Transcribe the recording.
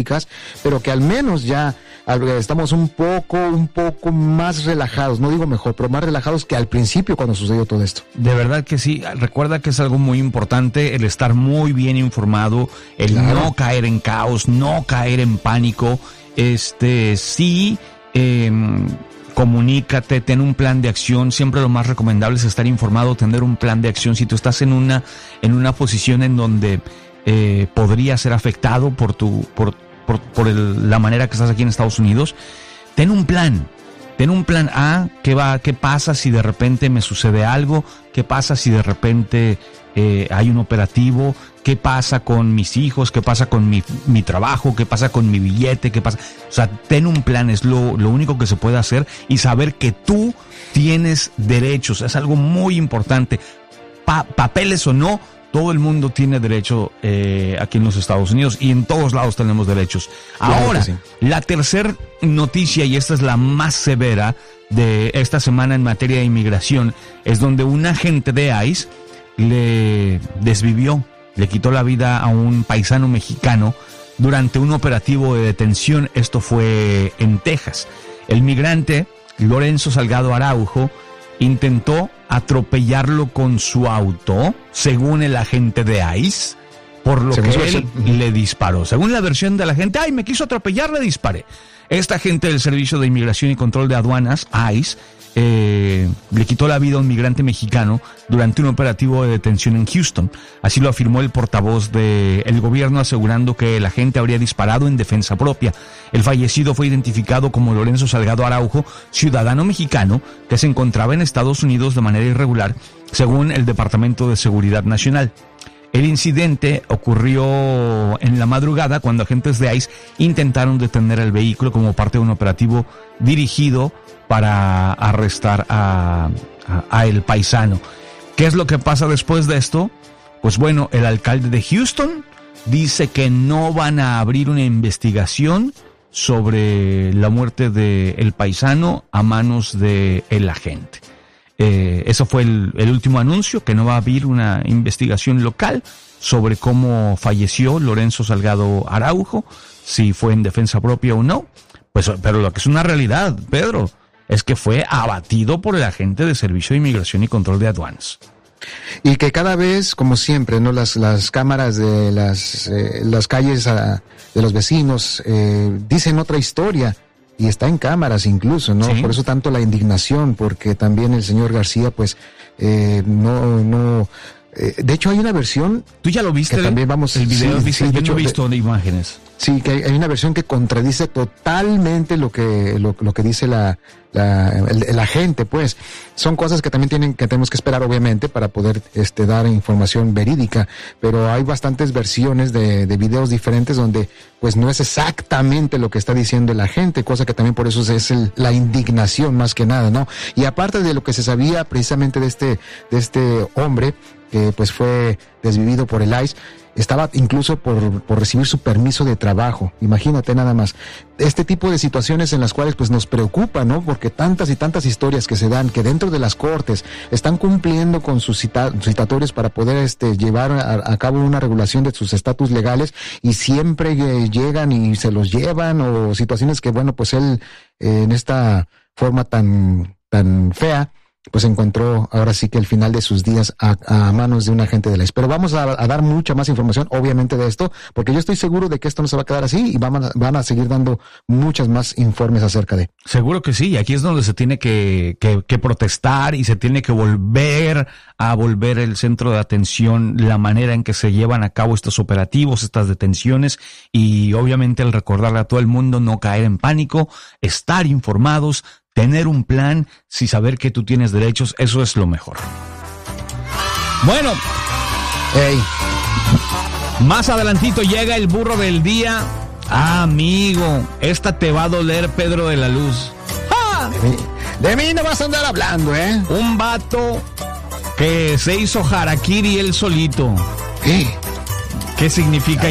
públicas, pero que al menos ya estamos un poco más relajados, no digo mejor, pero más relajados que al principio cuando sucedió todo esto. De verdad que sí, recuerda que es algo muy importante el estar muy bien informado, el no caer en caos, no caer en pánico, sí, comunícate, ten un plan de acción. Siempre lo más recomendable es estar informado, tener un plan de acción. Si tú estás en una posición en donde podría ser afectado por la manera que estás aquí en Estados Unidos, ten un plan A. ¿Qué pasa si de repente me sucede algo? ¿Qué pasa si de repente hay un operativo? ¿Qué pasa con mis hijos? ¿Qué pasa con mi trabajo? ¿Qué pasa con mi billete? ¿Qué pasa? O sea, ten un plan, es lo único que se puede hacer, y saber que tú tienes derechos, es algo muy importante. Papeles o no, todo el mundo tiene derecho aquí en los Estados Unidos, y en todos lados tenemos derechos. Ahora, sí. La tercera noticia, y esta es la más severa de esta semana en materia de inmigración, es donde un agente de ICE le quitó la vida a un paisano mexicano durante un operativo de detención. Esto fue en Texas. El migrante Lorenzo Salgado Araujo intentó atropellarlo con su auto, según el agente de ICE, por lo que él le disparó. Según la versión de la gente, me quiso atropellar, le disparé. Esta agente del Servicio de Inmigración y Control de Aduanas, ICE, le quitó la vida a un migrante mexicano durante un operativo de detención en Houston. Así lo afirmó el portavoz del gobierno, asegurando que el agente habría disparado en defensa propia. El fallecido fue identificado como Lorenzo Salgado Araujo, ciudadano mexicano que se encontraba en Estados Unidos de manera irregular, según el Departamento de Seguridad Nacional. El incidente ocurrió en la madrugada cuando agentes de ICE intentaron detener el vehículo como parte de un operativo dirigido para arrestar a el paisano. ¿Qué es lo que pasa después de esto? Pues bueno, el alcalde de Houston dice que no van a abrir una investigación sobre la muerte del paisano a manos del agente. Eso fue el último anuncio, que no va a haber una investigación local sobre cómo falleció Lorenzo Salgado Araujo, si fue en defensa propia o no. Pues, pero lo que es una realidad, Pedro, es que fue abatido por el agente de Servicio de Inmigración y Control de Aduanas. Y que cada vez, como siempre, ¿no? Las cámaras de las calles de los vecinos dicen otra historia, y está en cámaras incluso, ¿no? Sí. Por eso tanto la indignación, porque también el señor García, pues, de hecho hay una versión. ¿Tú ya lo viste? Que también vamos. El video, sí, dice, sí, yo no he visto imágenes. Sí, que hay una versión que contradice totalmente lo que dice la gente, pues. Son cosas que también tenemos que esperar, obviamente, para poder dar información verídica, pero hay bastantes versiones de videos diferentes donde pues no es exactamente lo que está diciendo la gente, cosa que también por eso es la indignación más que nada, ¿no? Y aparte de lo que se sabía precisamente de este hombre, que pues fue desvivido por el ICE, estaba incluso por recibir su permiso de trabajo. Imagínate nada más. Este tipo de situaciones en las cuales pues nos preocupa, ¿no? Porque tantas y tantas historias que se dan, que dentro de las cortes están cumpliendo con sus citatorios para poder llevar a cabo una regulación de sus estatus legales, y siempre llegan y se los llevan, o situaciones que, bueno, pues él en esta forma tan fea, pues encontró ahora sí que el final de sus días a manos de un agente de la ICE. Pero vamos a dar mucha más información, obviamente, de esto, porque yo estoy seguro de que esto no se va a quedar así, y van a seguir dando muchas más informes acerca de. Seguro que sí, aquí es donde se tiene que protestar, y se tiene que volver el centro de atención, la manera en que se llevan a cabo estos operativos, estas detenciones, y obviamente el recordarle a todo el mundo no caer en pánico, estar informados, tener un plan, si saber que tú tienes derechos, eso es lo mejor. Bueno, más adelantito llega el burro del día. Amigo, esta te va a doler, Pedro de la Luz. ¡Ah! De mí no vas a andar hablando, ¿eh? Un vato que se hizo harakiri él solito. ¿Qué? ¿Qué significa?